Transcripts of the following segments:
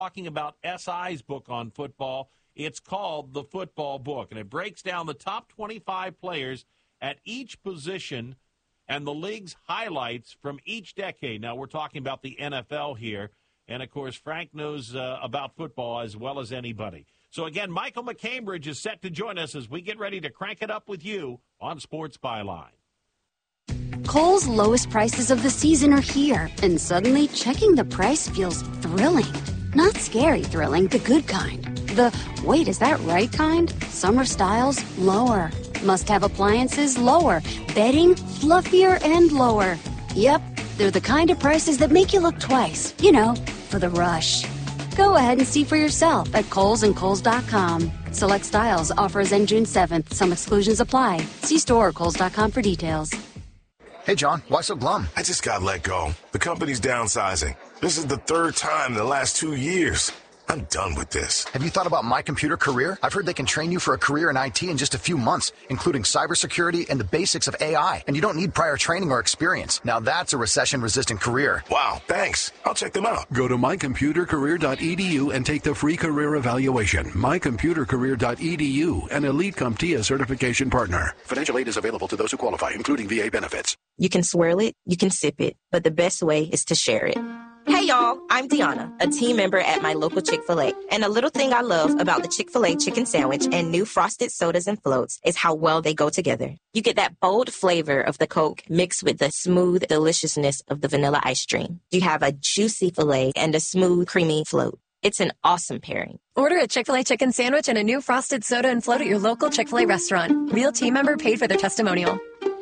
talking about SI's book on football. It's called The Football Book, and it breaks down the top 25 players at each position and the league's highlights from each decade. Now, we're talking about the NFL here, and, of course, Frank knows about football as well as anybody. So, again, Michael McCambridge is set to join us as we get ready to crank it up with you on Sports Byline. Kohl's lowest prices of the season are here, and suddenly checking the price feels thrilling. Not scary thrilling, the good kind. The, wait, is that right kind? Summer styles, lower. Must-have appliances, lower. Bedding, fluffier and lower. Yep, they're the kind of prices that make you look twice. You know, for the rush. Go ahead and see for yourself at Kohl's and Kohl's.com. Select styles, offers end June 7th. Some exclusions apply. See store or Kohl's.com for details. Hey, John, why so glum? I just got let go. The company's downsizing. This is the third time in the last 2 years. I'm done with this. Have you thought about My Computer Career? I've heard they can train you for a career in IT in just a few months, including cybersecurity and the basics of AI. And you don't need prior training or experience. Now that's a recession-resistant career. Wow, thanks. I'll check them out. Go to mycomputercareer.edu and take the free career evaluation. Mycomputercareer.edu, an Elite CompTIA certification partner. Financial aid is available to those who qualify, including VA benefits. You can swirl it, you can sip it, but the best way is to share it. Hey y'all, I'm Deanna, a team member at my local Chick-fil-A. And a little thing I love about the Chick-fil-A chicken sandwich and new frosted sodas and floats is how well they go together. You get that bold flavor of the Coke mixed with the smooth deliciousness of the vanilla ice cream. You have a juicy filet and a smooth, creamy float. It's an awesome pairing. Order a Chick-fil-A chicken sandwich and a new frosted soda and float at your local Chick-fil-A restaurant. Real team member paid for their testimonial.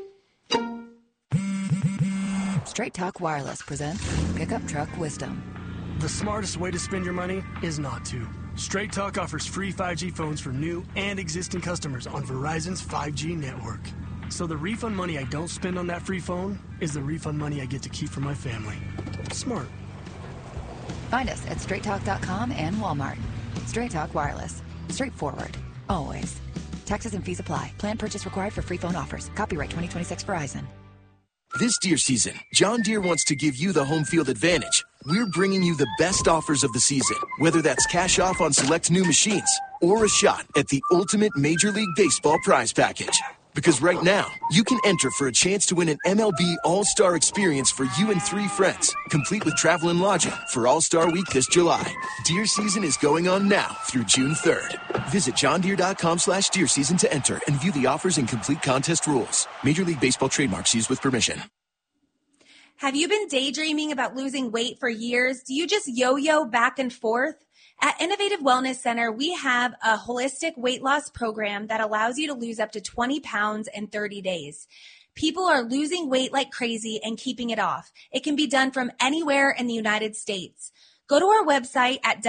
Straight Talk Wireless presents Pickup Truck Wisdom. The smartest way to spend your money is not to. Straight Talk offers free 5G phones for new and existing customers on Verizon's 5G network. So the refund money I don't spend on that free phone is the refund money I get to keep for my family. Smart. Find us at straighttalk.com and Walmart. Straight Talk Wireless. Straightforward. Always. Taxes and fees apply. Plan purchase required for free phone offers. Copyright 2026 Verizon. This deer season, John Deere wants to give you the home field advantage. We're bringing you the best offers of the season, whether that's cash off on select new machines or a shot at the ultimate Major League Baseball prize package. Because right now, you can enter for a chance to win an MLB All-Star experience for you and 3 friends, complete with travel and lodging for All-Star Week this July. Deer season is going on now through June 3rd. Visit johndeere.com/deer season to enter and view the offers and complete contest rules. Major League Baseball trademarks used with permission. Have you been daydreaming about losing weight for years? Do you just yo-yo back and forth? At Innovative Wellness Center, we have a holistic weight loss program that allows you to lose up to 20 pounds in 30 days. People are losing weight like crazy and keeping it off. It can be done from anywhere in the United States. Go to our website at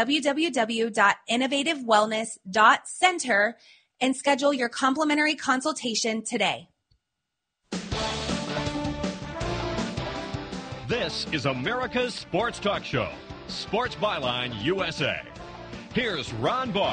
www.innovativewellness.center and schedule your complimentary consultation today. This is America's Sports Talk Show, Sports Byline USA. Here's Ron Barr.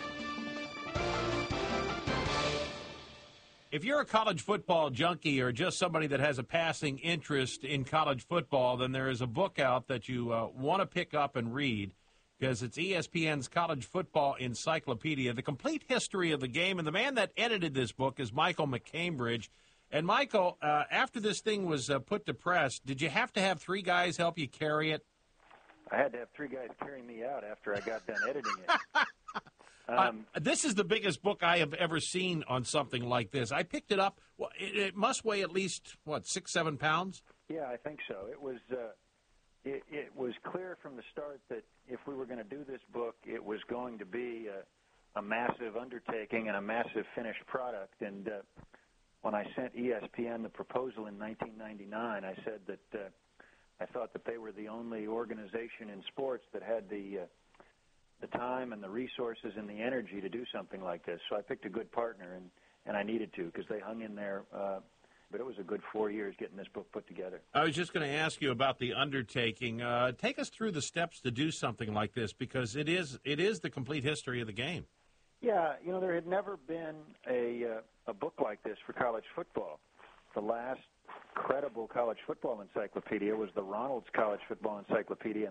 If you're a college football junkie or just somebody that has a passing interest in college football, then there is a book out that you want to pick up and read because it's ESPN's College Football Encyclopedia, the complete history of the game. And the man that edited this book is Michael McCambridge. And, Michael, after this thing was put to press, did you have to have 3 guys help you carry it? I had to have 3 guys carry me out after I got done editing it. This is the biggest book I have ever seen on something like this. I picked it up. Well, it must weigh at least, 6-7 pounds? Yeah, I think so. It was clear from the start that if we were going to do this book, it was going to be a massive undertaking and a massive finished product. And when I sent ESPN the proposal in 1999, I said that I thought that they were the only organization in sports that had the time and the resources and the energy to do something like this. So I picked a good partner, and I needed to because they hung in there. But it was a good 4 years getting this book put together. I was just going to ask you about the undertaking. Take us through the steps to do something like this because it is the complete history of the game. Yeah, there had never been a book like this for college football. The last credible college football encyclopedia was the Ronald's College Football Encyclopedia in the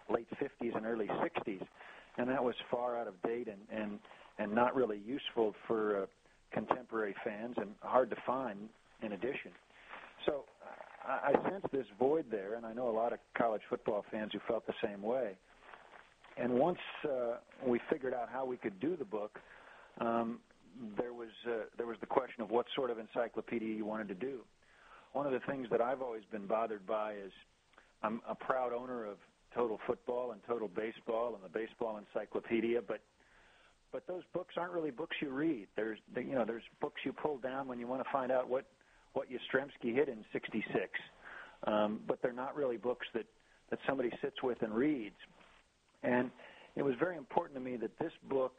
late 50s and early 60s, and that was far out of date and not really useful for contemporary fans and hard to find in addition. So I sense this void there, and I know a lot of college football fans who felt the same way. And once we figured out how we could do the book, there was the question of what sort of encyclopedia you wanted to do. One of the things that I've always been bothered by is I'm a proud owner of Total Football and Total Baseball and the Baseball Encyclopedia, but those books aren't really books you read. There's books you pull down when you want to find out what Yastrzemski hit in '66, but they're not really books that somebody sits with and reads. And it was very important to me that this book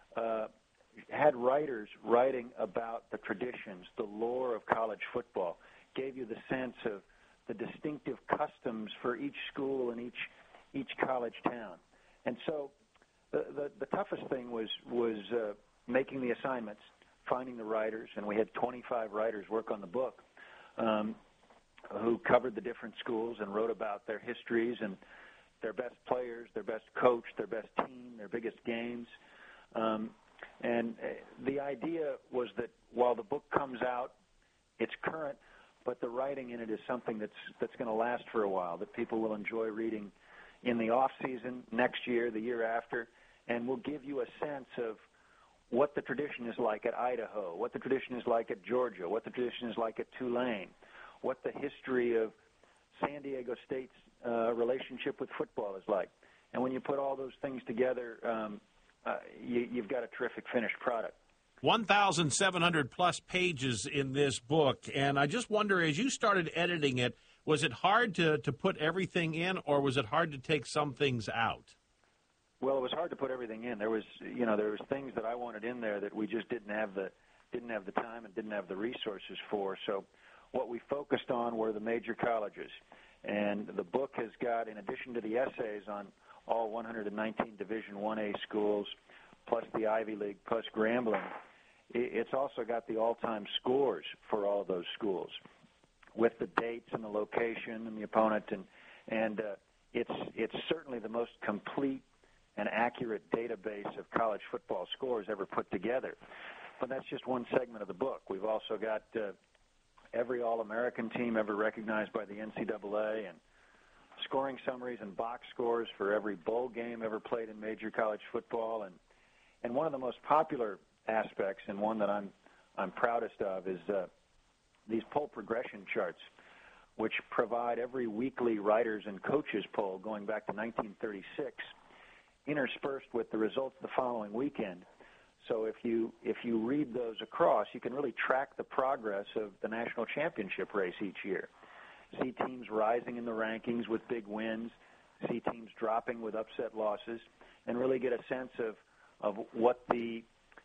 had writers writing about the traditions, the lore of college football, gave you the sense of the distinctive customs for each school and each college town. And so the toughest thing was making the assignments, finding the writers, and we had 25 writers work on the book who covered the different schools and wrote about their histories and their best players, their best coach, their best team, their biggest games. And the idea was that while the book comes out, it's current, but the writing in it is something that's going to last for a while, that people will enjoy reading in the off season, next year, the year after, and will give you a sense of what the tradition is like at Idaho, what the tradition is like at Georgia, what the tradition is like at Tulane, what the history of San Diego State's relationship with football is like. And when you put all those things together, you've got a terrific finished product. 1,700 plus pages in this book, and I just wonder, as you started editing it, was it hard to put everything in, or was it hard to take some things out? Well, it was hard to put everything in. There was things that I wanted in there that we just didn't have the time and didn't have the resources for. So what we focused on were the major colleges. And the book has got, in addition to the essays on all 119 Division I-A schools, plus the Ivy League, plus Grambling, it's also got the all-time scores for all of those schools with the dates and the location and the opponent. And it's certainly the most complete and accurate database of college football scores ever put together. But that's just one segment of the book. We've also got every All-American team ever recognized by the NCAA, and scoring summaries and box scores for every bowl game ever played in major college football. And one of the most popular aspects, and one that I'm proudest of, is these poll progression charts, which provide every weekly writers and coaches poll going back to 1936, interspersed with the results the following weekend. So if you read those across, you can really track the progress of the national championship race each year. See teams rising in the rankings with big wins, see teams dropping with upset losses, and really get a sense of what the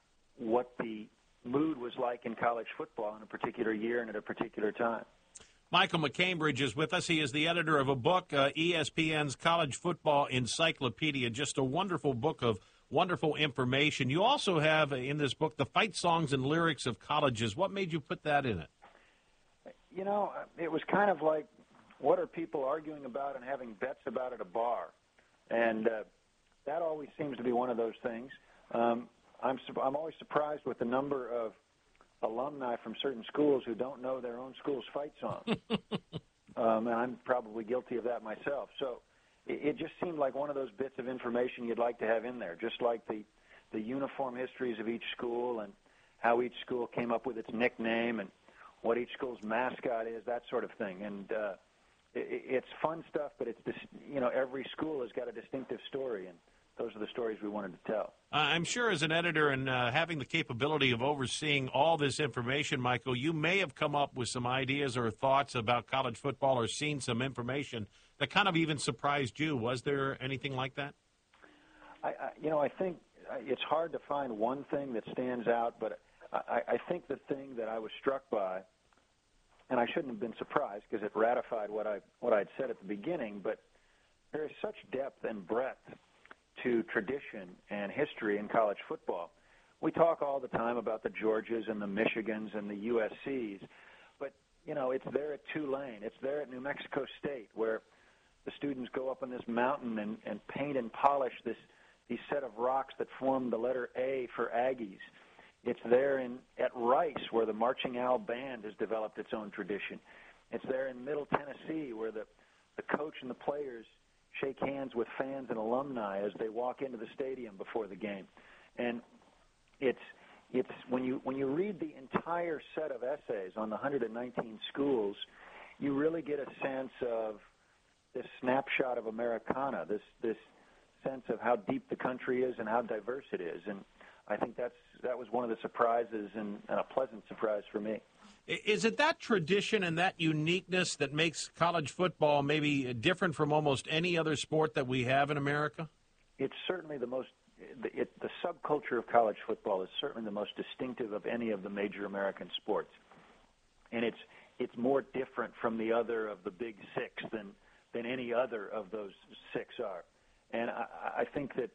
mood was like in college football in a particular year and at a particular time. Michael McCambridge is with us. He is the editor of a book, ESPN's College Football Encyclopedia, just a wonderful book of wonderful information. You also have in this book the fight songs and lyrics of colleges. What made you put that in it? You know, it was kind of like, what are people arguing about and having bets about at a bar? And that always seems to be one of those things. I'm always surprised with the number of alumni from certain schools who don't know their own school's fight song. And I'm probably guilty of that myself. So it just seemed like one of those bits of information you'd like to have in there, just like the uniform histories of each school and how each school came up with its nickname and what each school's mascot is, that sort of thing. And it's fun stuff, but it's just, every school has got a distinctive story, and those are the stories we wanted to tell. I'm sure as an editor and having the capability of overseeing all this information, Michael, you may have come up with some ideas or thoughts about college football or seen some information that kind of even surprised you. Was there anything like that? I think it's hard to find one thing that stands out, but I think the thing that I was struck by, and I shouldn't have been surprised because it ratified what I'd said at the beginning, but there is such depth and breadth to tradition and history in college football. We talk all the time about the Georgias and the Michigans and the USCs, but, it's there at Tulane. It's there at New Mexico State, where the students go up on this mountain and paint and polish these set of rocks that form the letter A for Aggies. It's there at Rice, where the Marching Owl Band has developed its own tradition. It's there in Middle Tennessee, where the coach and the players shake hands with fans and alumni as they walk into the stadium before the game. And it's when you read the entire set of essays on the 119 schools, you really get a sense of this snapshot of Americana, this sense of how deep the country is and how diverse it is. And I think that was one of the surprises and a pleasant surprise for me. Is it that tradition and that uniqueness that makes college football maybe different from almost any other sport that we have in America? It's certainly the subculture of college football is certainly the most distinctive of any of the major American sports. And it's more different from the other of the big six than any other of those six are. And I think that,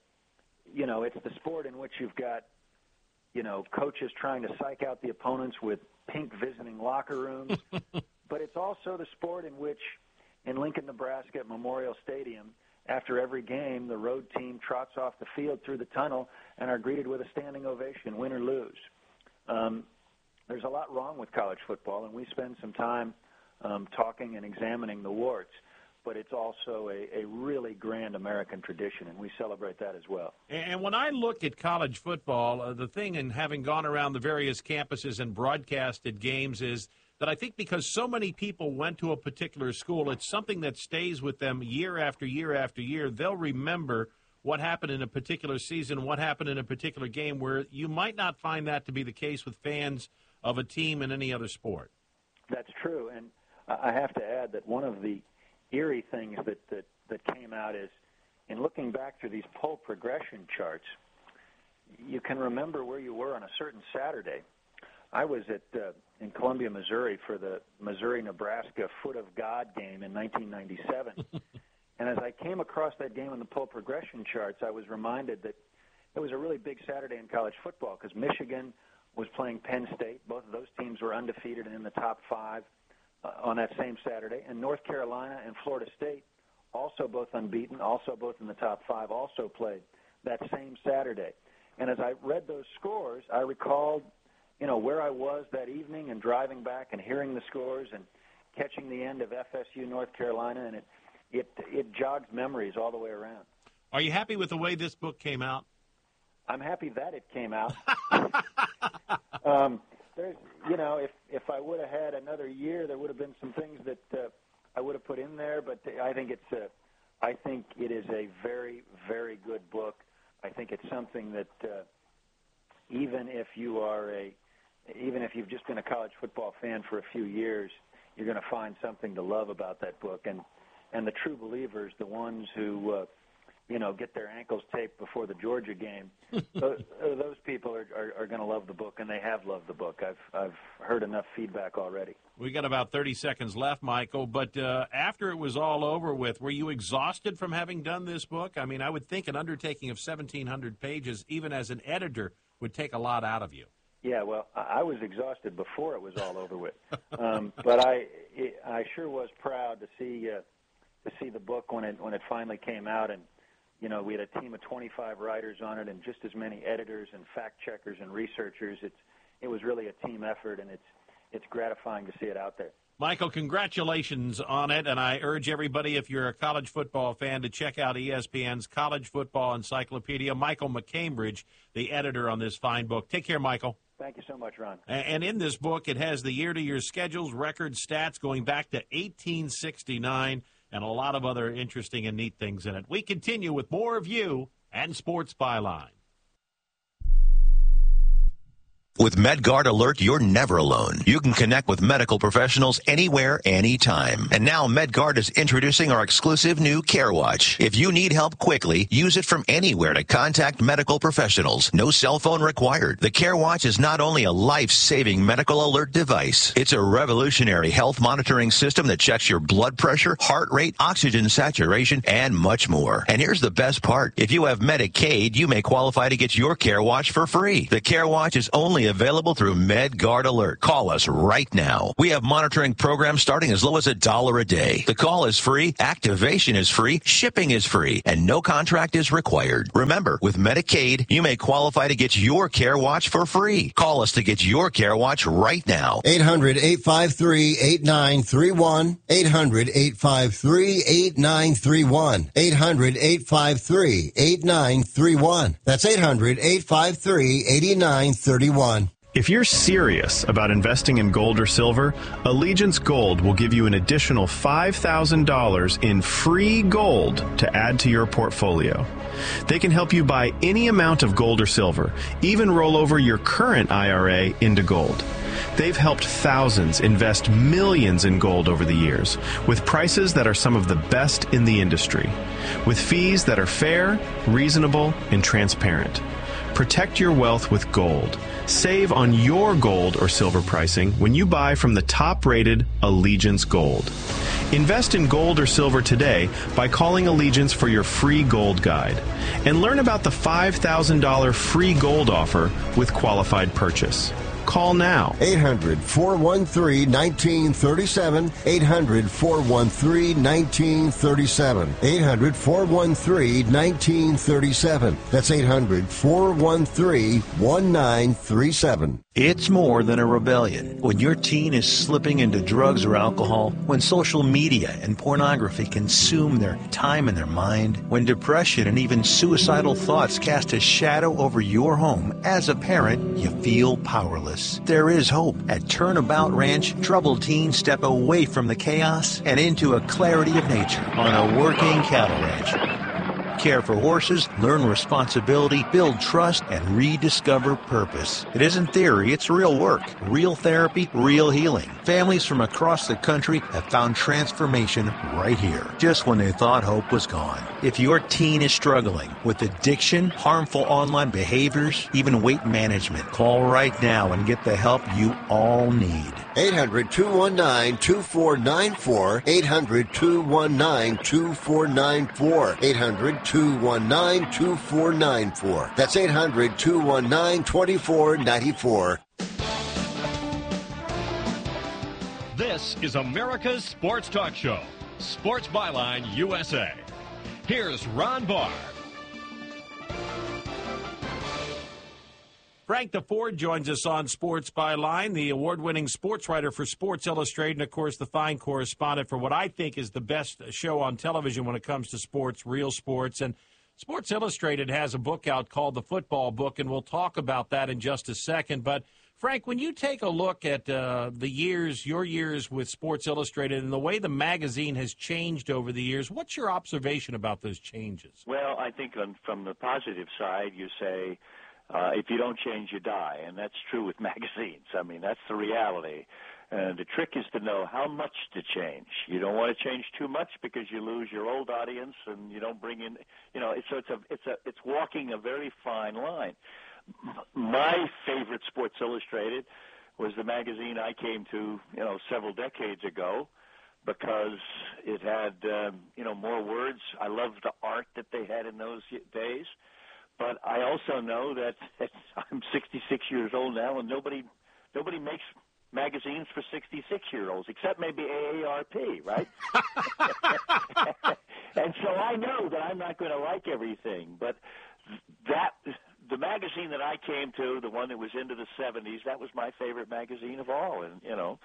it's the sport in which you've got, coaches trying to psych out the opponents with pink visiting locker rooms. But it's also the sport in which, in Lincoln, Nebraska at Memorial Stadium, after every game, the road team trots off the field through the tunnel and are greeted with a standing ovation, win or lose. There's a lot wrong with college football, and we spend some time talking and examining the warts. But it's also a really grand American tradition, and we celebrate that as well. And when I look at college football, the thing in having gone around the various campuses and broadcasted games is that I think because so many people went to a particular school, it's something that stays with them year after year after year. They'll remember what happened in a particular season, what happened in a particular game, where you might not find that to be the case with fans of a team in any other sport. That's true, and I have to add that one of the eerie things that came out is, in looking back through these poll progression charts, you can remember where you were on a certain Saturday. I was in Columbia, Missouri for the Missouri-Nebraska Foot of God game in 1997. And as I came across that game in the poll progression charts, I was reminded that it was a really big Saturday in college football because Michigan was playing Penn State. Both of those teams were undefeated and in the top five on that same Saturday. And North Carolina and Florida State, also both unbeaten, also both in the top five, also played that same Saturday. And as I read those scores, I recalled, where I was that evening and driving back and hearing the scores and catching the end of FSU North Carolina, and it jogs memories all the way around. Are you happy with the way this book came out? I'm happy that it came out. There's, if I would have had another year, there would have been some things that I would have put in there. But I think it is a very, very good book. I think it's something that even if you've just been a college football fan for a few years, you're going to find something to love about that book. And the true believers, the ones who get their ankles taped before the Georgia game, those people are going to love the book, and they have loved the book. I've heard enough feedback already. We got about 30 seconds left, Michael, but after it was all over with, were you exhausted from having done this book? I mean, I would think an undertaking of 1,700 pages, even as an editor, would take a lot out of you. Yeah, well, I was exhausted before it was all over with, but I sure was proud to see the book when it finally came out. And we had a team of 25 writers on it and just as many editors and fact checkers and researchers. It was really a team effort, and it's gratifying to see it out there. Michael, congratulations on it, and I urge everybody, if you're a college football fan, to check out ESPN's College Football Encyclopedia. Michael McCambridge, the editor on this fine book. Take care, Michael. Thank you so much, Ron. And in this book, it has the year-to-year schedules, records, stats going back to 1869, and a lot of other interesting and neat things in it. We continue with more of you and Sports Byline. With MedGuard Alert, you're never alone. You can connect with medical professionals anywhere, anytime. And now MedGuard is introducing our exclusive new CareWatch. If you need help quickly, use it from anywhere to contact medical professionals. No cell phone required. The CareWatch is not only a life-saving medical alert device, it's a revolutionary health monitoring system that checks your blood pressure, heart rate, oxygen saturation, and much more. And here's the best part. If you have Medicaid, you may qualify to get your CareWatch for free. The CareWatch is only available through MedGuard Alert. Call us right now. We have monitoring programs starting as low as $1 a day. The call is free, activation is free, shipping is free, and no contract is required. Remember, with Medicaid, you may qualify to get your Care Watch for free. Call us to get your Care Watch right now. 800-853-8931. 800-853-8931. 800-853-8931. That's 800-853-8931. If you're serious about investing in gold or silver, Allegiance Gold will give you an additional $5,000 in free gold to add to your portfolio. They can help you buy any amount of gold or silver, even roll over your current IRA into gold. They've helped thousands invest millions in gold over the years, with prices that are some of the best in the industry, with fees that are fair, reasonable, and transparent. Protect your wealth with gold. Save on your gold or silver pricing when you buy from the top-rated Allegiance Gold. Invest in gold or silver today by calling Allegiance for your free gold guide. And learn about the $5,000 free gold offer with qualified purchase. Call now. 800-413-1937. 800-413-1937. 800-413-1937. That's 800-413-1937. It's more than a rebellion. When your teen is slipping into drugs or alcohol, when social media and pornography consume their time and their mind, when depression and even suicidal thoughts cast a shadow over your home, as a parent, you feel powerless. There is hope. At Turnabout Ranch, troubled teens step away from the chaos and into a clarity of nature on a working cattle ranch. Care for horses, learn responsibility, build trust, and rediscover purpose. It isn't theory, it's real work. Real therapy, real healing. Families from across the country have found transformation right here, just when they thought hope was gone. If your teen is struggling with addiction, harmful online behaviors, even weight management, call right now and get the help you all need. 800-219-2494. 800-219-2494. 800-219-2494. That's 800-219-2494. This is America's Sports Talk Show, Sports Byline USA. Here's Ron Barr. Frank DeFord joins us on Sports Byline, the award-winning sports writer for Sports Illustrated, and, of course, the fine correspondent for what I think is the best show on television when it comes to sports, real sports. And Sports Illustrated has a book out called The Football Book, and we'll talk about that in just a second. But, Frank, when you take a look at your years with Sports Illustrated and the way the magazine has changed over the years, what's your observation about those changes? Well, I think from the positive side, you say, if you don't change, you die, and that's true with magazines. I mean, that's the reality. The trick is to know how much to change. You don't want to change too much because you lose your old audience, and you don't bring in, it's walking a very fine line. My favorite Sports Illustrated was the magazine I came to, several decades ago, because it had, more words. I loved the art that they had in those days. But I also know that I'm 66 years old now, and nobody makes magazines for 66-year-olds, except maybe AARP, right? And so I know that I'm not going to like everything. But the magazine that I came to, the one that was into the 70s, that was my favorite magazine of all. And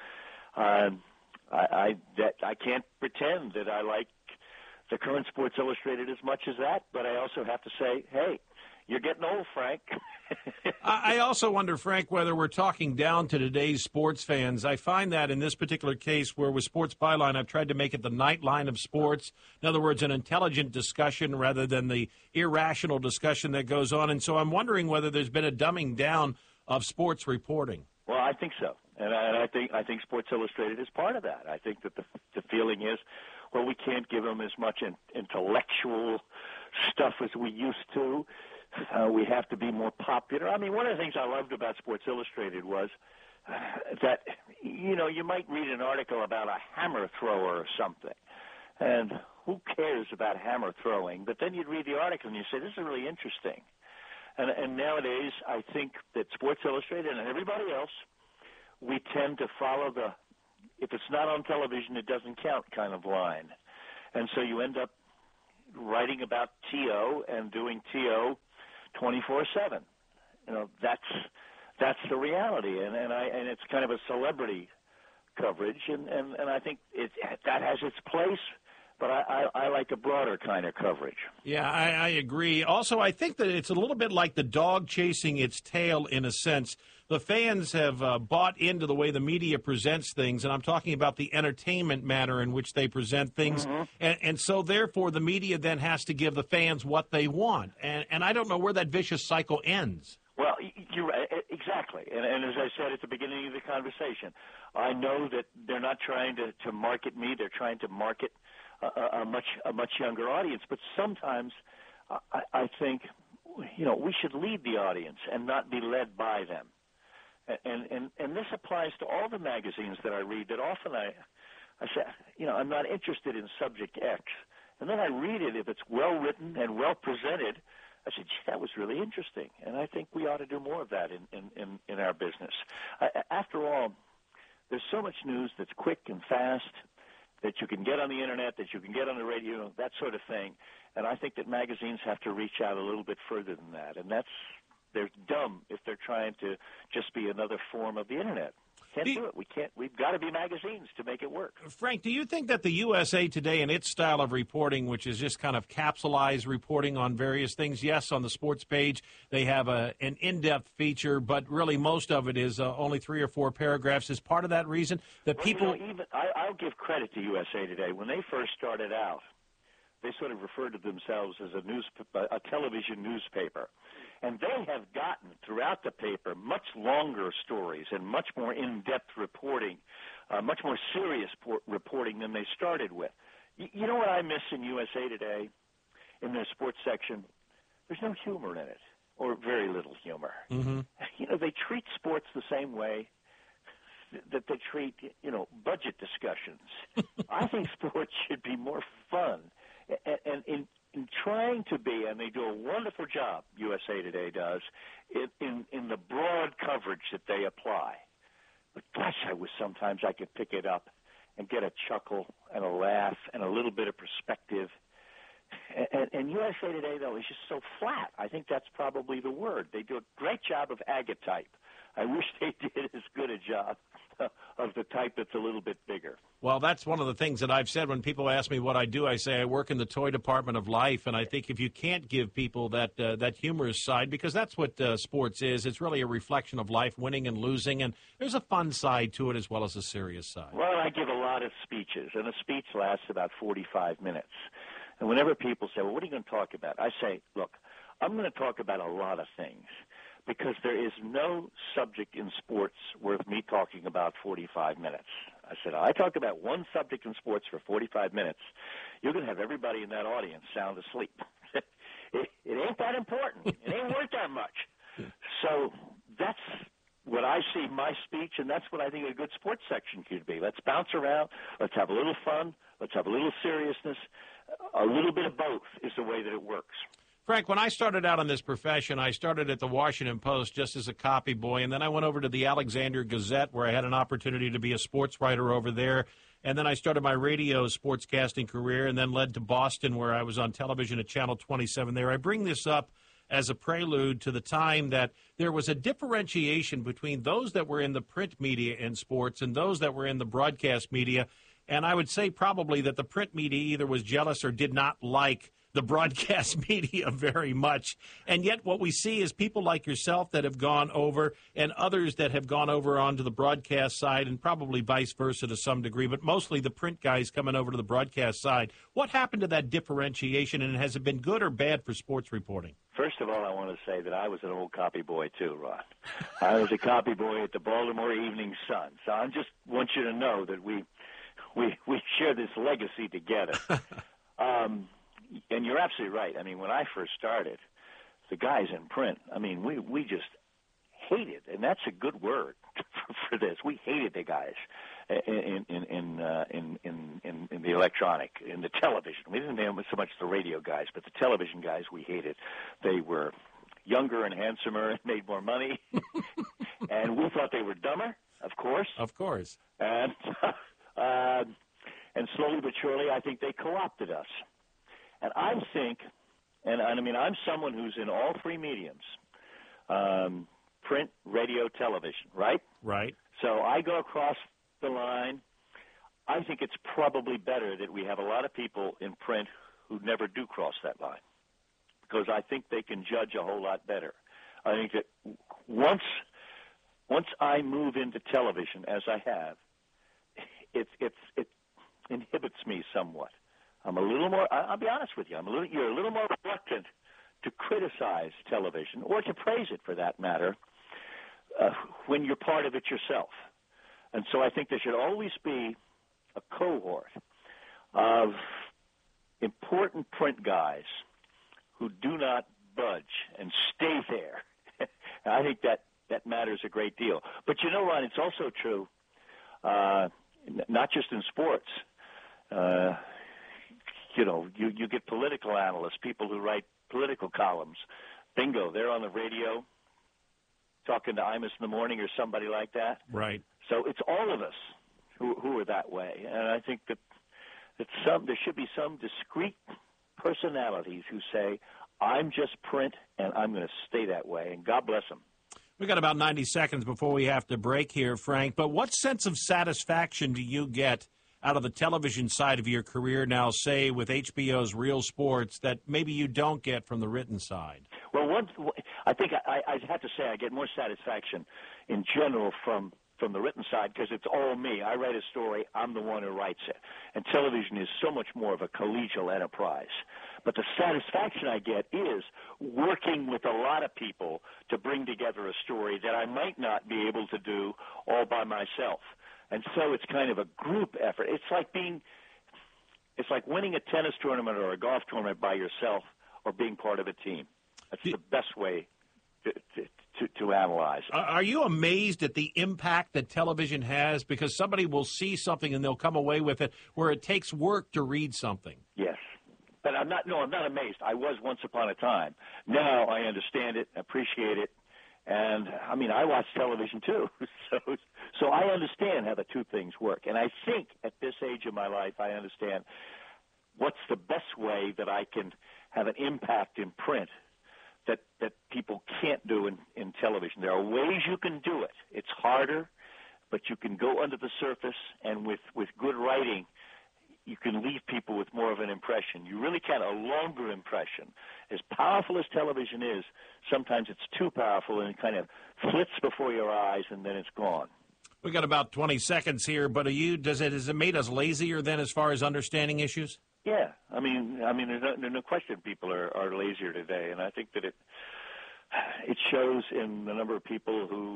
I can't pretend that I like the current Sports Illustrated as much as that, but I also have to say, hey, you're getting old, Frank. I also wonder, Frank, whether we're talking down to today's sports fans. I find that in this particular case, where with Sports Byline, I've tried to make it the nightline of sports. In other words, an intelligent discussion rather than the irrational discussion that goes on. And so I'm wondering whether there's been a dumbing down of sports reporting. Well, I think so. And I think Sports Illustrated is part of that. I think that the feeling is, well, we can't give them as much intellectual stuff as we used to. We have to be more popular. I mean, one of the things I loved about Sports Illustrated was that, you might read an article about a hammer thrower or something, and who cares about hammer throwing? But then you'd read the article and you say, this is really interesting. And nowadays, I think that Sports Illustrated and everybody else, we tend to follow the, if it's not on television, it doesn't count kind of line. And so you end up writing about TO and doing TO 24/7. You know, that's the reality, and it's kind of a celebrity coverage, and I think that has its place. But I like a broader kind of coverage. Yeah, I agree. Also, I think that it's a little bit like the dog chasing its tail in a sense. The fans have bought into the way the media presents things, and I'm talking about the entertainment manner in which they present things. Mm-hmm. And so, therefore, the media then has to give the fans what they want. And I don't know where that vicious cycle ends. Well, you're right, exactly. And as I said at the beginning of the conversation, I know that they're not trying to market me. They're trying to market a much younger audience. But sometimes I think, you know, we should lead the audience and not be led by them. And this applies to all the magazines that I read, that often I say, you know, I'm not interested in subject X. And then I read it. If it's well written and well presented, I said, gee, that was really interesting. And I think we ought to do more of that in our business. After all, there's so much news that's quick and fast that you can get on the Internet, that you can get on the radio, that sort of thing. And I think that magazines have to reach out a little bit further than that. And they're dumb if they're trying to just be another form of the Internet. Can't do it. We can't. We've got to be magazines to make it work. Frank, do you think that the USA Today and its style of reporting, which is just kind of capsulized reporting on various things, yes, on the sports page they have an in-depth feature, but really most of it is only 3 or 4 paragraphs, is part of that reason that people... You know, I'll give credit to USA Today. When they first started out, they sort of referred to themselves as a television newspaper. And they have gotten, throughout the paper, much longer stories and much more in-depth reporting, much more serious reporting than they started with. You know what I miss in USA Today, in their sports section? There's no humor in it, or very little humor. Mm-hmm. You know, they treat sports the same way that they treat, you know, budget discussions. I think sports should be more fun. And in trying to be, and they do a wonderful job, USA Today does, in the broad coverage that they apply. But gosh, sometimes I could pick it up and get a chuckle and a laugh and a little bit of perspective. And USA Today, though, is just so flat. I think that's probably the word. They do a great job of agatype. I wish they did as good a job of the type that's a little bit bigger. Well, that's one of the things that I've said when people ask me what I do. I say I work in the toy department of life, and I think if you can't give people that humorous side, because that's what sports is, it's really a reflection of life, winning and losing, and there's a fun side to it as well as a serious side. Well, I give a lot of speeches, and a speech lasts about 45 minutes. And whenever people say, well, what are you going to talk about? I say, look, I'm going to talk about a lot of things, because there is no subject in sports worth me talking about 45 minutes. I said, I talk about one subject in sports for 45 minutes. You're going to have everybody in that audience sound asleep. It ain't that important. It ain't worth that much. So that's what I see my speech, and that's what I think a good sports section could be. Let's bounce around. Let's have a little fun. Let's have a little seriousness. A little bit of both is the way that it works. Frank, when I started out in this profession, I started at the Washington Post just as a copy boy, and then I went over to the Alexandria Gazette, where I had an opportunity to be a sports writer over there. And then I started my radio sportscasting career and then led to Boston, where I was on television at Channel 27 there. I bring this up as a prelude to the time that there was a differentiation between those that were in the print media in sports and those that were in the broadcast media. And I would say probably that the print media either was jealous or did not like the broadcast media very much. And yet what we see is people like yourself that have gone over and others that have gone over onto the broadcast side, and probably vice versa to some degree, but mostly the print guys coming over to the broadcast side. What happened to that differentiation, and has it been good or bad for sports reporting? First of all, I want to say that I was an old copy boy too, Ron. I was a copy boy at the Baltimore Evening Sun. So I just want you to know that we share this legacy together. And you're absolutely right. I mean, when I first started, the guys in print, I mean, we just hated, and that's a good word for this. We hated the guys in the electronic, in the television. We didn't name so much the radio guys, but the television guys we hated. They were, younger and handsomer and made more money. And we thought they were dumber, of course. Of course. And slowly but surely, I think they co-opted us. And I think, and I mean, I'm someone who's in all three mediums, print, radio, television, right? Right. So I go across the line. I think it's probably better that we have a lot of people in print who never do cross that line, because I think they can judge a whole lot better. I think that once I move into television, as I have, it inhibits me somewhat. I'm a little more. I'll be honest with you. You're a little more reluctant to criticize television or to praise it, for that matter, when you're part of it yourself. And so I think there should always be a cohort of important print guys who do not budge and stay there. And I think that matters a great deal. But you know, Ron, it's also true, not just in sports. You know, you get political analysts, people who write political columns. Bingo, they're on the radio talking to Imus in the morning or somebody like that. Right. So it's all of us who are that way. And I think that there should be some discrete personalities who say, I'm just print and I'm going to stay that way. And God bless them. We've got about 90 seconds before we have to break here, Frank. But what sense of satisfaction do you get out of the television side of your career now, say, with HBO's Real Sports, that maybe you don't get from the written side? Well, I think I'd have to say I get more satisfaction in general from the written side, because it's all me. I write a story. I'm the one who writes it. And television is so much more of a collegial enterprise. But the satisfaction I get is working with a lot of people to bring together a story that I might not be able to do all by myself. And so it's kind of a group effort. It's like winning a tennis tournament or a golf tournament by yourself, or being part of a team. That's the best way to analyze. Are you amazed at the impact that television has? Because somebody will see something and they'll come away with it where it takes work to read something. Yes. But I'm not amazed. I was once upon a time. Now I understand it, appreciate it. And, I mean, I watch television, too. So I understand how the two things work. And I think at this age of my life, I understand what's the best way that I can have an impact in print that people can't do in television. There are ways you can do it. It's harder, but you can go under the surface, and with good writing, you can leave people with more of an impression. You really can. A longer impression. As powerful as television is, sometimes it's too powerful and it kind of flits before your eyes and then it's gone. We got about 20 seconds here, but has it made us lazier then as far as understanding issues? Yeah. I mean, there's no question people are lazier today, and I think that it shows in the number of people who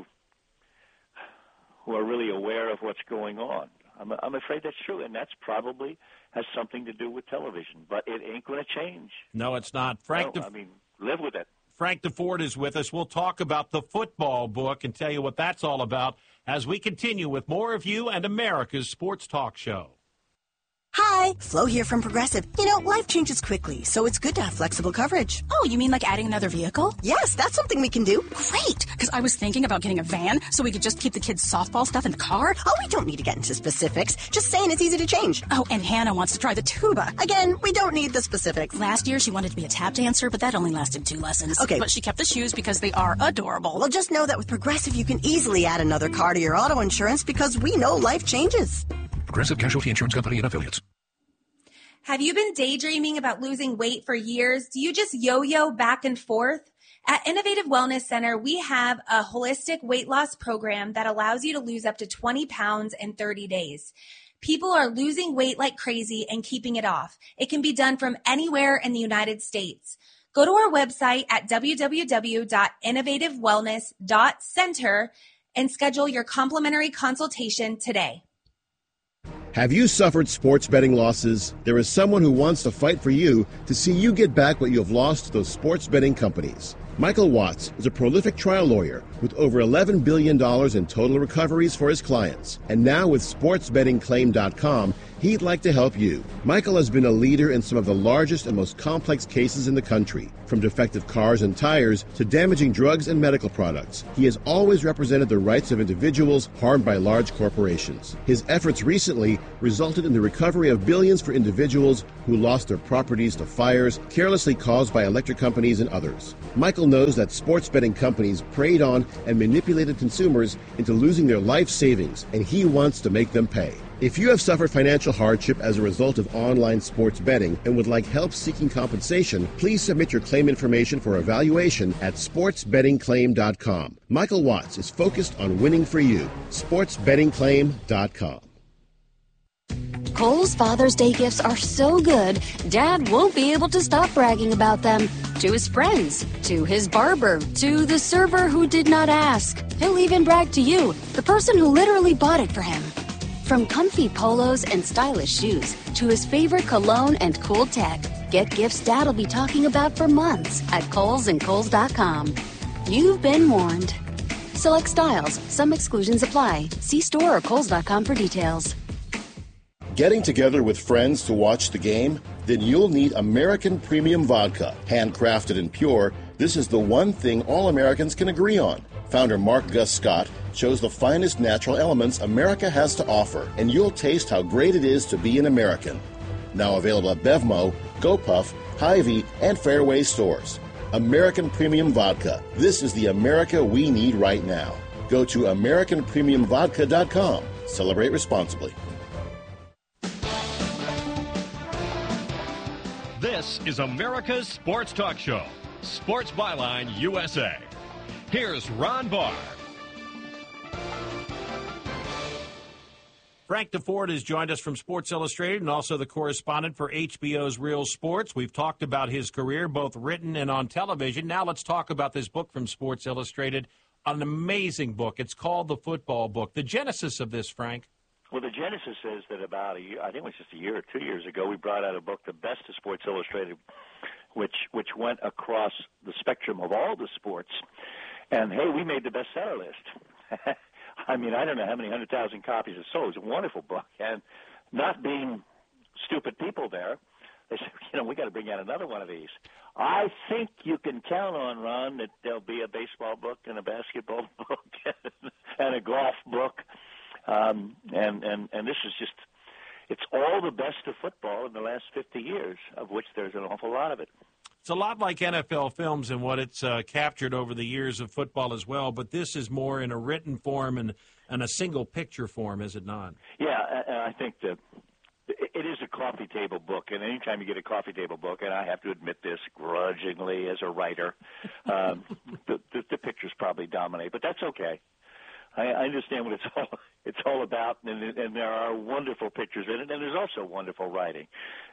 are really aware of what's going on. I'm afraid that's true, and that's probably has something to do with television. But it ain't going to change. No, it's not. Live with it. Frank DeFord is with us. We'll talk about the football book and tell you what that's all about as we continue with more of you and America's Sports Talk Show. Hi, Flo here from Progressive. You know, life changes quickly, so it's good to have flexible coverage. Oh, you mean like adding another vehicle? Yes, that's something we can do. Great, because I was thinking about getting a van so we could just keep the kids' softball stuff in the car. Oh, we don't need to get into specifics. Just saying it's easy to change. Oh, and Hannah wants to try the tuba. Again, we don't need the specifics. Last year, she wanted to be a tap dancer, but that only lasted 2 lessons. Okay. But she kept the shoes because they are adorable. Well, just know that with Progressive, you can easily add another car to your auto insurance because we know life changes. Progressive Casualty Insurance Company and Affiliates. Have you been daydreaming about losing weight for years? Do you just yo-yo back and forth? At Innovative Wellness Center, we have a holistic weight loss program that allows you to lose up to 20 pounds in 30 days. People are losing weight like crazy and keeping it off. It can be done from anywhere in the United States. Go to our website at www.innovativewellness.center and schedule your complimentary consultation today. Have you suffered sports betting losses? There is someone who wants to fight for you to see you get back what you have lost to those sports betting companies. Michael Watts is a prolific trial lawyer with over $11 billion in total recoveries for his clients. And now with SportsBettingClaim.com, He'd like to help you. Michael has been a leader in some of the largest and most complex cases in the country, from defective cars and tires to damaging drugs and medical products. He has always represented the rights of individuals harmed by large corporations. His efforts recently resulted in the recovery of billions for individuals who lost their properties to fires carelessly caused by electric companies and others. Michael knows that sports betting companies preyed on and manipulated consumers into losing their life savings, and he wants to make them pay. If you have suffered financial hardship as a result of online sports betting and would like help seeking compensation, please submit your claim information for evaluation at sportsbettingclaim.com. Michael Watts is focused on winning for you. sportsbettingclaim.com. Kohl's Father's Day gifts are so good, Dad won't be able to stop bragging about them. To his friends, to his barber, to the server who did not ask. He'll even brag to you, the person who literally bought it for him. From comfy polos and stylish shoes to his favorite cologne and cool tech, get gifts Dad'll be talking about for months at Kohl's and Kohl's.com. You've been warned. Select styles. Some exclusions apply. See store or Kohl's.com for details. Getting together with friends to watch the game? Then you'll need American Premium Vodka. Handcrafted and pure, this is the one thing all Americans can agree on. Founder Mark Gus Scott chose the finest natural elements America has to offer, and you'll taste how great it is to be an American. Now available at Bevmo, GoPuff, Hy-Vee, and Fairway stores. American Premium Vodka. This is the America we need right now. Go to AmericanPremiumVodka.com. Celebrate responsibly. This is America's Sports Talk Show, Sports Byline USA. Here's Ron Barr. Frank DeFord has joined us from Sports Illustrated and also the correspondent for HBO's Real Sports. We've talked about his career, both written and on television. Now let's talk about this book from Sports Illustrated, an amazing book. It's called The Football Book. The genesis of this, Frank? Well, the genesis is that about a year, I think it was just a year or 2 years ago, we brought out a book, The Best of Sports Illustrated, which went across the spectrum of all the sports. And, hey, we made the bestseller list. I mean, I don't know how many 100,000 copies it sold. It was a wonderful book. And not being stupid people there, they said, we got to bring out another one of these. I think you can count on, Ron, that there'll be a baseball book and a basketball book and a golf book. And this is just, it's all the best of football in the last 50 years, of which there's an awful lot of it. It's a lot like NFL films and what it's captured over the years of football as well, but this is more in a written form and a single picture form, is it not? Yeah, I think that it is a coffee table book, and anytime you get a coffee table book, and I have to admit this grudgingly as a writer, the pictures probably dominate, but that's okay. I understand what it's all about, and there are wonderful pictures in it, and there's also wonderful writing.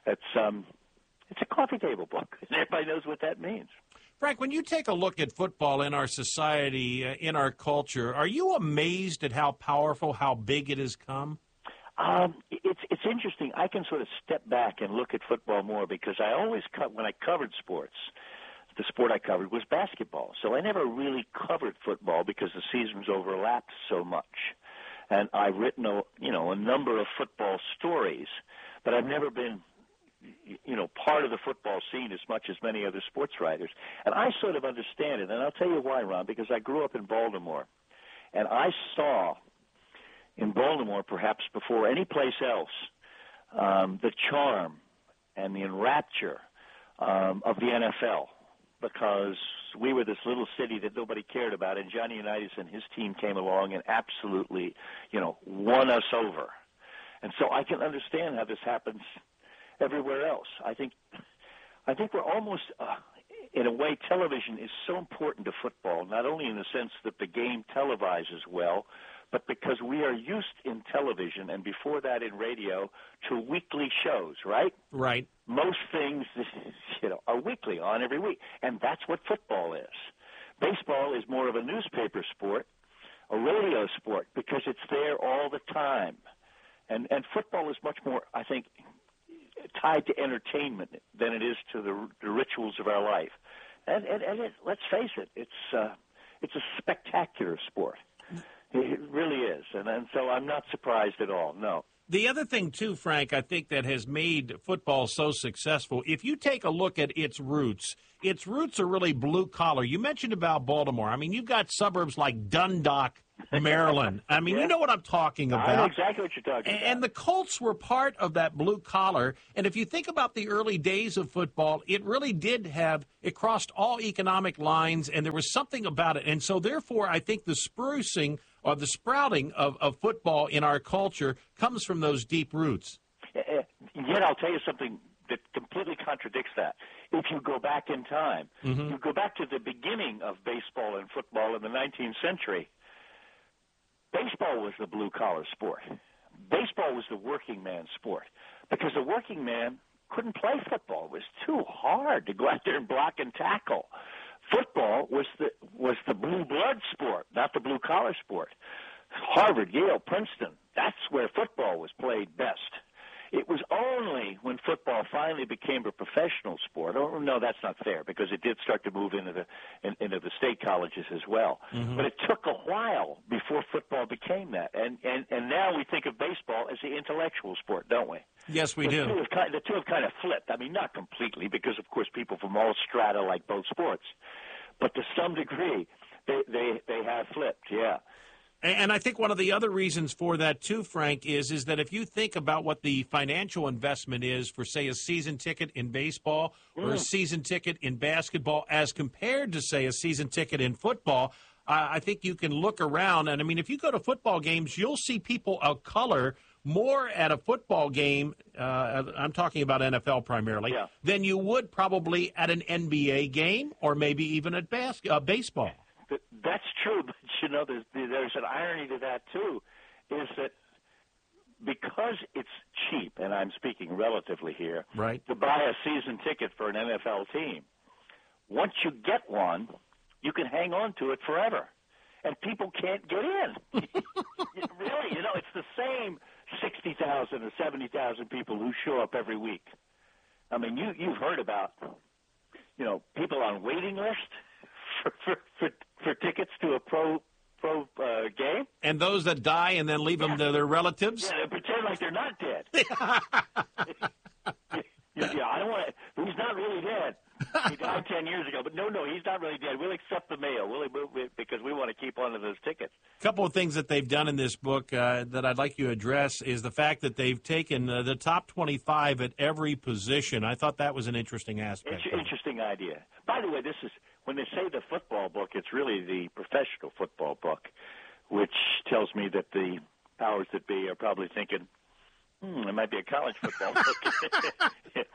It's a coffee table book, and everybody knows what that means. Frank, when you take a look at football in our society, in our culture, are you amazed at how powerful, how big it has come? It's interesting. I can sort of step back and look at football more because I always when I covered sports, the sport I covered was basketball. So I never really covered football because the seasons overlapped so much. And I've written a number of football stories, but I've never been part of the football scene as much as many other sports writers. And I sort of understand it, and I'll tell you why, Ron, because I grew up in Baltimore, and I saw in Baltimore, perhaps before any place else, the charm and the enrapture of the NFL, because we were this little city that nobody cared about, and Johnny Unitas and his team came along and absolutely, won us over. And so I can understand how this happens everywhere else. I think we're almost, in a way, television is so important to football, not only in the sense that the game televises well, but because we are used in television and before that in radio to weekly shows, right? Right. Most things, are weekly, on every week, and that's what football is. Baseball is more of a newspaper sport, a radio sport, because it's there all the time. And football is much more, I think, tied to entertainment than it is to the rituals of our life. And let's face it, it's a spectacular sport. It really is, and so I'm not surprised at all. No. The other thing, too, Frank, I think that has made football so successful, if you take a look at its roots are really blue-collar. You mentioned about Baltimore. I mean, you've got suburbs like Dundalk, Maryland. I mean, you know what I'm talking about. I know exactly what you're talking about. And the Colts were part of that blue-collar. And if you think about the early days of football, it really did it crossed all economic lines, and there was something about it. And so, therefore, I think the sprucing or the sprouting of football in our culture comes from those deep roots. Yet I'll tell you something that completely contradicts that. If you go back in time, you go back to the beginning of baseball and football in the 19th century, baseball was the blue-collar sport. Baseball was the working man's sport because the working man couldn't play football. It was too hard to go out there and block and tackle. Football was the blue blood sport, not the blue collar sport. Harvard, Yale, Princeton, that's where football was played best. It was only when football finally became a professional sport. Oh, no, that's not fair because it did start to move into the state colleges as well. But it took a while before football became that. And now we think of baseball as the intellectual sport, don't we? Yes, we do. The two have kind of flipped. I mean, not completely because, of course, people from all strata like both sports. But to some degree, they have flipped, yeah. And I think one of the other reasons for that, too, Frank, is that if you think about what the financial investment is for, say, a season ticket in baseball or a season ticket in basketball as compared to, say, a season ticket in football, I think you can look around. And, I mean, if you go to football games, you'll see people of color more at a football game, I'm talking about NFL primarily, than you would probably at an NBA game or maybe even at baseball. That's true, but, you know, there's an irony to that, too, is that because it's cheap, and I'm speaking relatively here, to buy a season ticket for an NFL team, once you get one, you can hang on to it forever, and people can't get in. Really, you know, it's the same 60,000 or 70,000 people who show up every week. I mean, you've heard about, you know, people on waiting list for tickets to a pro game. And those that die and then leave them to their relatives? Yeah, they pretend like they're not dead. I don't want to. He's not really dead. He died 10 years ago. But no, he's not really dead. We'll accept the mail. Because we want to keep on to those tickets. A couple of things that they've done in this book that I'd like you to address is the fact that they've taken the top 25 at every position. I thought that was an interesting aspect. It's an interesting idea. By the way, this is when they say the football book, it's really the professional football book, which tells me that the powers that be are probably thinking, it might be a college football book.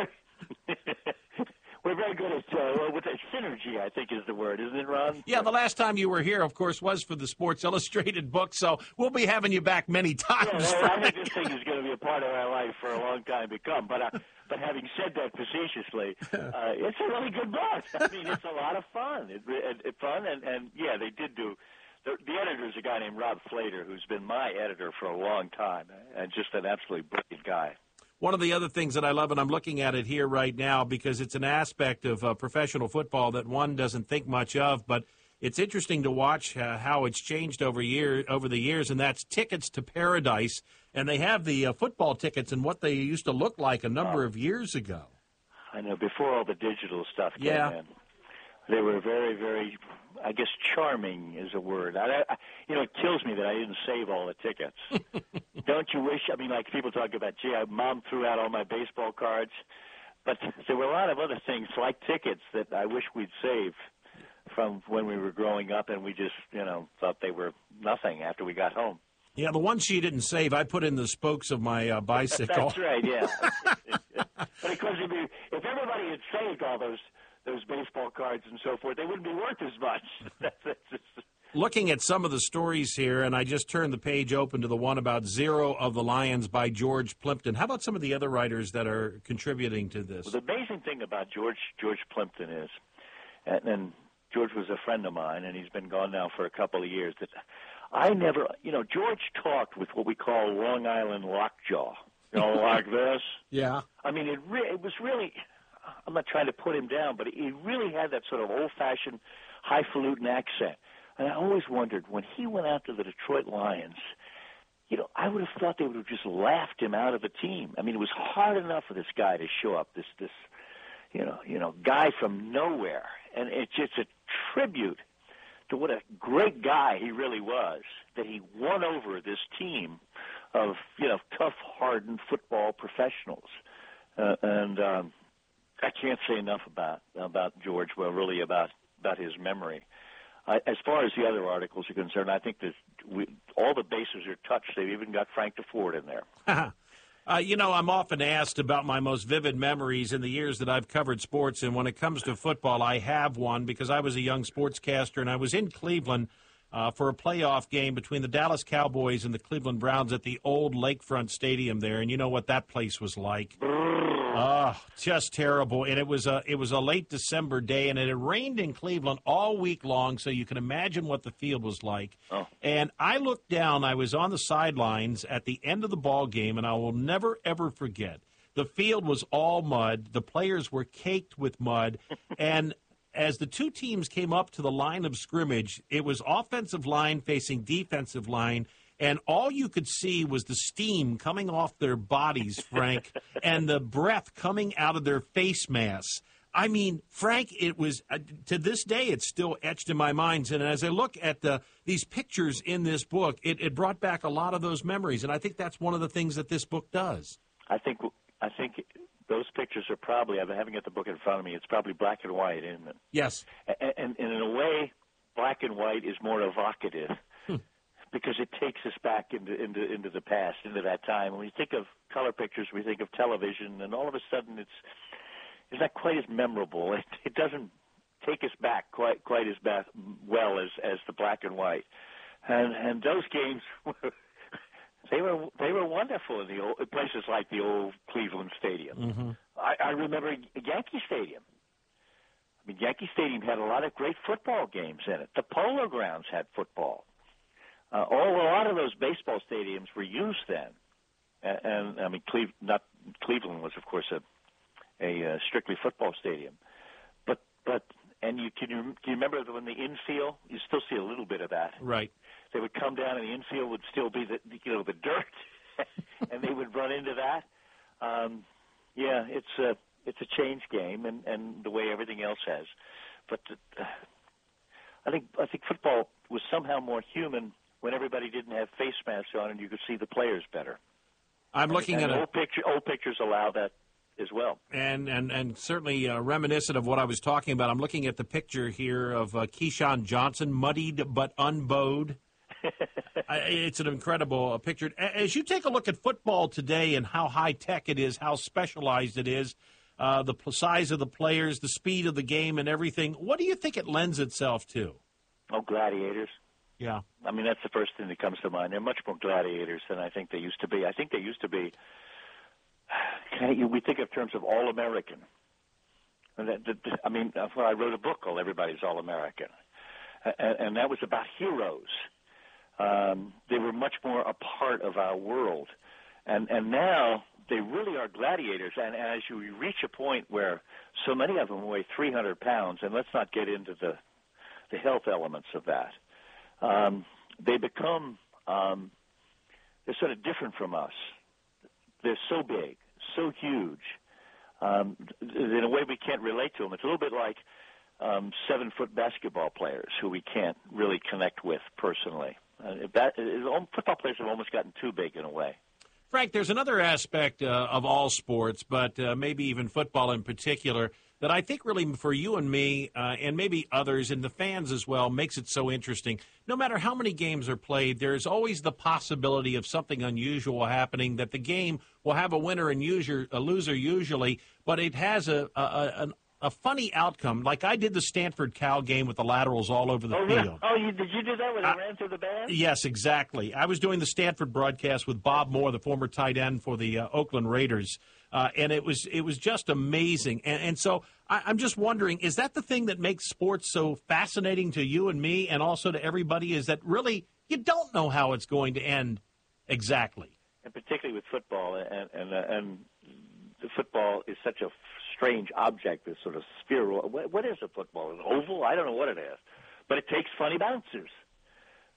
We're very good at with synergy, I think is the word, isn't it, Ron? Yeah, the last time you were here, of course, was for the Sports Illustrated book, so we'll be having you back many times. Yeah, I think this thing is going to be a part of our life for a long time to come. But having said that facetiously, it's a really good book. I mean, it's a lot of fun. It's fun, and yeah, they did do. The editor is a guy named Rob Flater, who's been my editor for a long time, and just an absolutely brilliant guy. One of the other things that I love, and I'm looking at it here right now because it's an aspect of professional football that one doesn't think much of, but it's interesting to watch how it's changed over the years, and that's Tickets to Paradise. And they have the football tickets and what they used to look like a number of years ago. I know, before all the digital stuff came in. They were very, very, I guess, charming is a word. It kills me that I didn't save all the tickets. Don't you wish? I mean, like people talk about, gee, Mom threw out all my baseball cards. But there were a lot of other things like tickets that I wish we'd saved from when we were growing up, and we just, thought they were nothing after we got home. Yeah, the ones she didn't save, I put in the spokes of my bicycle. That's right, yeah. But of course, if everybody had saved all those baseball cards and so forth, they wouldn't be worth as much. Looking at some of the stories here, and I just turned the page open to the one about Zero of the Lions by George Plimpton. How about some of the other writers that are contributing to this? Well, the amazing thing about George Plimpton is, and George was a friend of mine, and he's been gone now for a couple of years, that I never, George talked with what we call Long Island lockjaw, like this. Yeah. I mean, it was really, I'm not trying to put him down, but he really had that sort of old-fashioned, highfalutin accent. And I always wondered, when he went out to the Detroit Lions, I would have thought they would have just laughed him out of the team. I mean, it was hard enough for this guy to show up, this guy from nowhere, and it's just a tribute to what a great guy he really was, that he won over this team of, tough, hardened football professionals. And I can't say enough about George, well, really about his memory. As far as the other articles are concerned, I think that all the bases are touched. They've even got Frank DeFord in there. I'm often asked about my most vivid memories in the years that I've covered sports, and when it comes to football, I have one because I was a young sportscaster, and I was in Cleveland for a playoff game between the Dallas Cowboys and the Cleveland Browns at the old Lakefront Stadium there, and you know what that place was like. Just terrible. And it was a late December day, and it had rained in Cleveland all week long, so you can imagine what the field was like. Oh. And I looked down. I was on the sidelines at the end of the ball game, and I will never, ever forget. The field was all mud. The players were caked with mud. And as the two teams came up to the line of scrimmage, it was offensive line facing defensive line, and all you could see was the steam coming off their bodies, Frank, and the breath coming out of their face masks. I mean, Frank, it was, to this day, it's still etched in my mind. And as I look at these pictures in this book, it brought back a lot of those memories. And I think that's one of the things that this book does. I think those pictures are probably, I'm having the book in front of me, it's probably black and white, isn't it? Yes. And in a way, black and white is more evocative. Because it takes us back into the past, into that time. When we think of color pictures, we think of television, and all of a sudden it's not quite as memorable. It doesn't take us back quite as well as the black and white. And those games they were wonderful in the old places like the old Cleveland Stadium. Mm-hmm. I remember Yankee Stadium. I mean, Yankee Stadium had a lot of great football games in it. The Polo Grounds had football. A lot of those baseball stadiums were used then, and I mean, Cleveland was, of course, a strictly football stadium. But can you remember when the infield? You still see a little bit of that. Right. They would come down, and the infield would still be the dirt, and they would run into that. It's a change game, and the way everything else has. But I think football was somehow more human when everybody didn't have face masks on and you could see the players better. I'm looking at old pictures allow that as well. And certainly reminiscent of what I was talking about, I'm looking at the picture here of Keyshawn Johnson, muddied but unbowed. It's an incredible picture. As you take a look at football today and how high-tech it is, how specialized it is, the size of the players, the speed of the game and everything, what do you think it lends itself to? Oh, gladiators. Yeah. I mean, that's the first thing that comes to mind. They're much more gladiators than I think they used to be. I think they used to be, we think of terms of All-American. I wrote a book called Everybody's All-American. And that was about heroes. They were much more a part of our world. And now they really are gladiators. And as you reach a point where so many of them weigh 300 pounds, and let's not get into the health elements of that, they become, they're sort of different from us. They're so big, so huge. In a way we can't relate to them. It's a little bit like 7-foot basketball players who we can't really connect with personally. Football players have almost gotten too big in a way. Frank, there's another aspect of all sports, but maybe even football in particular, that I think really for you and me and maybe others and the fans as well makes it so interesting. No matter how many games are played, there's always the possibility of something unusual happening, that the game will have a winner and a loser usually, but it has a funny outcome. Like I did the Stanford Cal game with the laterals all over the field. Oh, did you do that when it ran through the band? Yes, exactly. I was doing the Stanford broadcast with Bob Moore, the former tight end for the Oakland Raiders, and it was just amazing. And so I'm just wondering, is that the thing that makes sports so fascinating to you and me and also to everybody, is that really you don't know how it's going to end exactly? And particularly with football, and the football is such a strange object, this sort of spheral. What is a football? An oval? I don't know what it is. But it takes funny bouncers.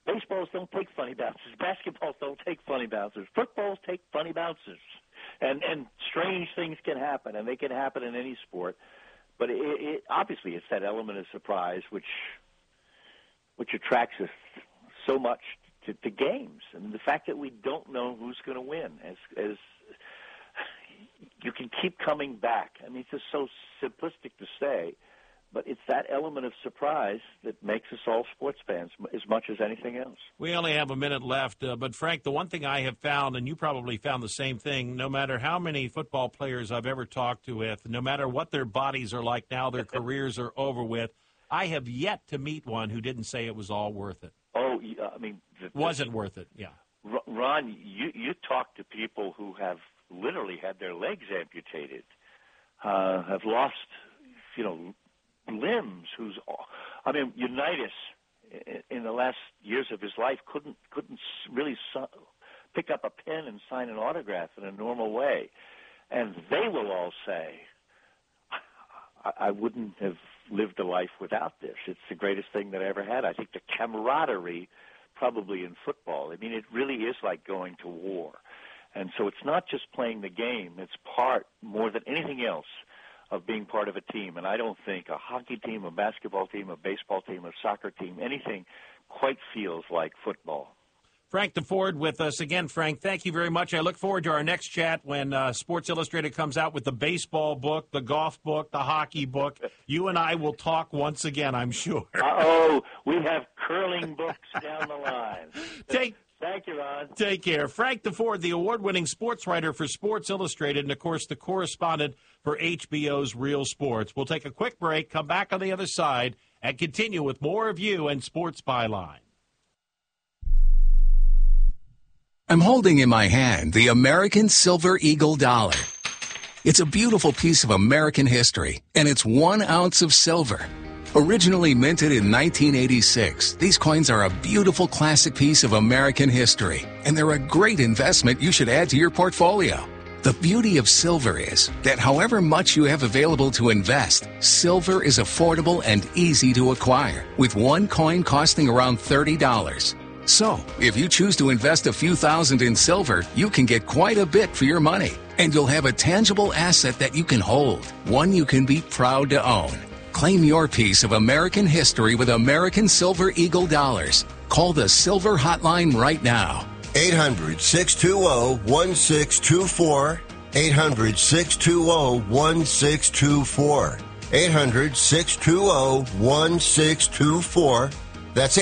Baseballs don't take funny bounces. Basketballs don't take funny bounces. Footballs take funny bounces. And strange things can happen, and they can happen in any sport. But it obviously it's that element of surprise which attracts us so much to games. And the fact that we don't know who's going to win, as you can keep coming back. I mean, it's just so simplistic to say, but it's that element of surprise that makes us all sports fans as much as anything else. We only have a minute left, but Frank, the one thing I have found, and you probably found the same thing, no matter how many football players I've ever talked to with, no matter what their bodies are like now, their careers are over with, I have yet to meet one who didn't say it was all worth it. Oh, I mean... Wasn't worth it, yeah. Ron, you talk to people who have literally had their legs amputated, have lost, limbs. Unitas in the last years of his life couldn't really pick up a pen and sign an autograph in a normal way, and they will all say, I wouldn't have lived a life without this. It's the greatest thing that I ever had. I think the camaraderie, probably in football, I mean, it really is like going to war. And so it's not just playing the game. It's part, more than anything else, of being part of a team. And I don't think a hockey team, a basketball team, a baseball team, a soccer team, anything quite feels like football. Frank DeFord with us again. Frank, thank you very much. I look forward to our next chat when Sports Illustrated comes out with the baseball book, the golf book, the hockey book. You and I will talk once again, I'm sure. We have curling books down the line. Thank you, Ron. Take care. Frank DeFord, the award-winning sports writer for Sports Illustrated and, of course, the correspondent for HBO's Real Sports. We'll take a quick break, come back on the other side, and continue with more of you and Sports Byline. I'm holding in my hand the American Silver Eagle dollar. It's a beautiful piece of American history, and it's 1 ounce of silver. Originally minted in 1986, these coins are a beautiful classic piece of American history, and they're a great investment you should add to your portfolio. The beauty of silver is that however much you have available to invest, silver is affordable and easy to acquire, with one coin costing around $30. So, if you choose to invest a few thousand in silver, you can get quite a bit for your money, and you'll have a tangible asset that you can hold, one you can be proud to own. Claim your piece of American history with American Silver Eagle dollars. Call the Silver Hotline right now. 800-620-1624. 800-620-1624. 800-620-1624. That's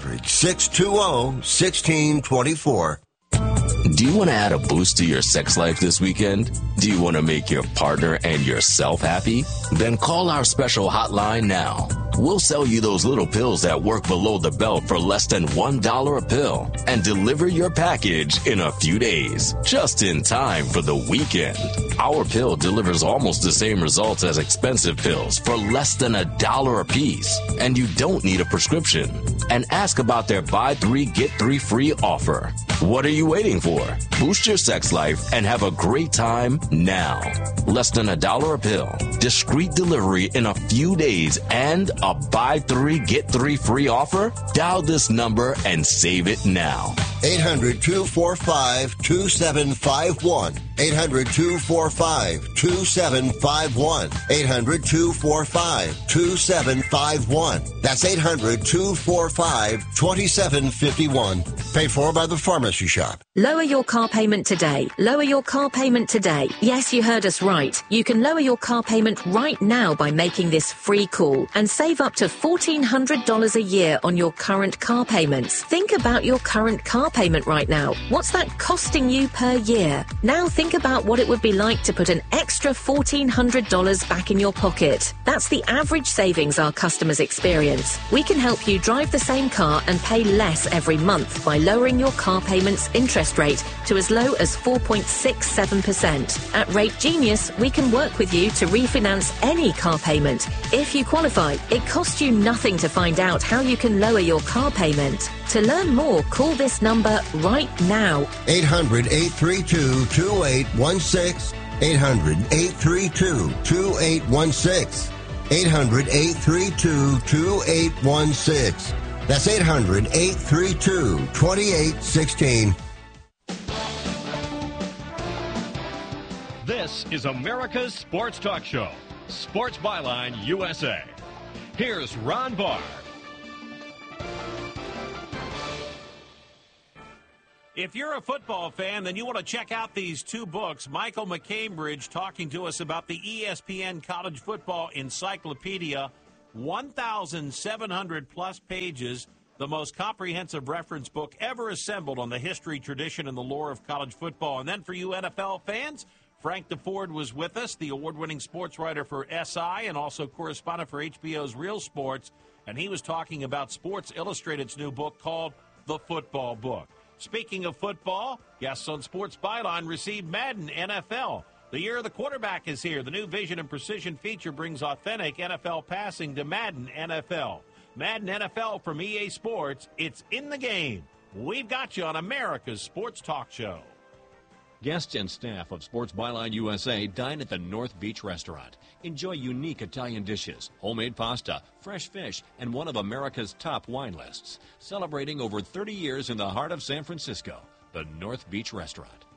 800-620-1624. Do you want to add a boost to your sex life this weekend? Do you want to make your partner and yourself happy? Then call our special hotline now. We'll sell you those little pills that work below the belt for less than $1 a pill and deliver your package in a few days, just in time for the weekend. Our pill delivers almost the same results as expensive pills for less than $1 a piece, and you don't need a prescription. And ask about their buy 3, get 3 free offer. What are you waiting for? Boost your sex life and have a great time now. Less than $1 a pill, discreet delivery in a few days, and a buy 3, get 3 free offer? Dial this number and save it now. 800-245-2751. 800-245-2751. 800-245-2751. That's 800-245-2751. Paid for by the Pharmacy Shop. Lower your car payment today. Lower your car payment today. Yes, you heard us right. You can lower your car payment right now by making this free call and save up to $1,400 a year on your current car payments. Think about your current car payment right now. What's that costing you per year? Now think about what it would be like to put an extra $1,400 back in your pocket. That's the average savings our customers experience. We can help you drive the same car and pay less every month by lowering your car payment's interest rate to as low as 4.67%. At Rate Genius, we can work with you to refinance any car payment. If you qualify, it costs you nothing to find out how you can lower your car payment. To learn more, call this number right now. 800-832-2816. 800-832-2816. 800-832-2816. That's 800-832-2816. This is America's Sports Talk Show, Sports Byline USA. Here's Ron Barr. If you're a football fan, then you want to check out these two books. Michael McCambridge talking to us about the ESPN College Football Encyclopedia, 1,700-plus pages, the most comprehensive reference book ever assembled on the history, tradition, and the lore of college football. And then for you NFL fans, Frank DeFord was with us, the award-winning sports writer for SI and also correspondent for HBO's Real Sports, and he was talking about Sports Illustrated's new book called The Football Book. Speaking of football, guests on Sports Byline received Madden NFL. The year of the quarterback is here. The new Vision and Precision feature brings authentic NFL passing to Madden NFL. Madden NFL from EA Sports. It's in the game. We've got you on America's Sports Talk Show. Guests and staff of Sports Byline USA dine at the North Beach Restaurant. Enjoy unique Italian dishes, homemade pasta, fresh fish, and one of America's top wine lists. Celebrating over 30 years in the heart of San Francisco, the North Beach Restaurant.